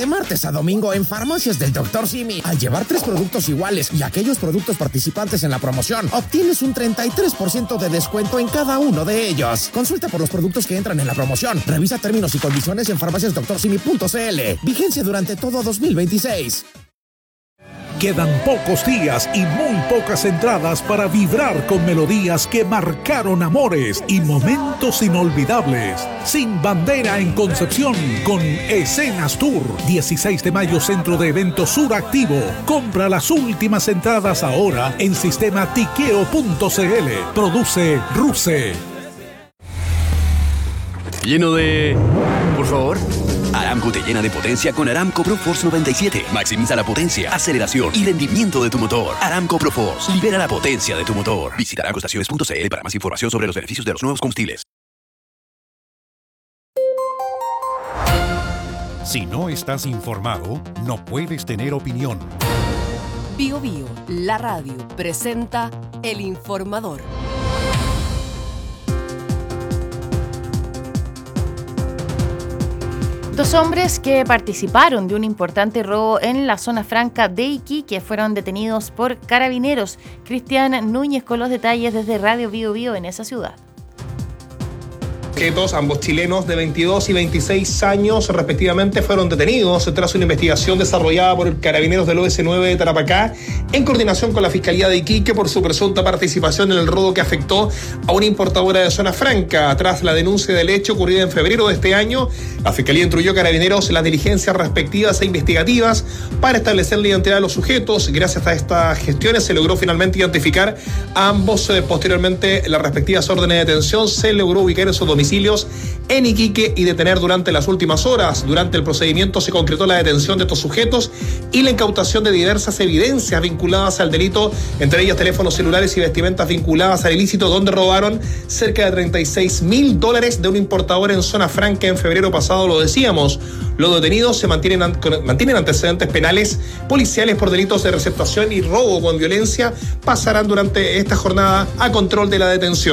De martes a domingo en Farmacias del Dr. Simi. Al llevar 3 productos iguales y aquellos productos participantes en la promoción, obtienes un 33% de descuento en cada uno de ellos. Consulta por los productos que entran en la promoción. Revisa términos y condiciones en farmaciasdoctorsimi.cl. Vigencia durante todo 2026. Quedan pocos días y muy pocas entradas para vibrar con melodías que marcaron amores y momentos inolvidables. Sin Bandera en Concepción con Escenas Tour. 16 de mayo, Centro de Eventos Sur activo. Compra las últimas entradas ahora en sistematiqueo.cl. Produce Ruse. Lleno de... Por favor. Aramco te llena de potencia con Aramco ProForce 97. Maximiza la potencia, aceleración y rendimiento de tu motor. Aramco ProForce. Libera la potencia de tu motor. Visita aramcoestaciones.cl para más información sobre los beneficios de los nuevos combustibles. Si no estás informado, no puedes tener opinión. Bio Bio, la radio, presenta El Informador. Dos hombres que participaron de un importante robo en la zona franca de Iquique fueron detenidos por carabineros. Cristian Núñez con los detalles desde Radio Bio Bio en esa ciudad. Ambos chilenos de 22 y 26 años respectivamente fueron detenidos tras una investigación desarrollada por carabineros del OS9 de Tarapacá en coordinación con la Fiscalía de Iquique por su presunta participación en el robo que afectó a una importadora de zona franca. Tras la denuncia del hecho ocurrida en febrero de este año, la Fiscalía instruyó a carabineros las diligencias respectivas e investigativas para establecer la identidad de los sujetos. Gracias a estas gestiones se logró finalmente identificar a ambos. Posteriormente, las respectivas órdenes de detención se logró ubicar en sus domicilios en Iquique y detener durante las últimas horas. Durante el procedimiento se concretó la detención de estos sujetos y la incautación de diversas evidencias vinculadas al delito, entre ellas teléfonos celulares y vestimentas vinculadas al ilícito, donde robaron cerca de $36.000 de un importador en zona franca en febrero pasado, lo decíamos. Los detenidos se mantienen antecedentes penales policiales por delitos de receptación y robo con violencia. Pasarán durante esta jornada a control de la detención.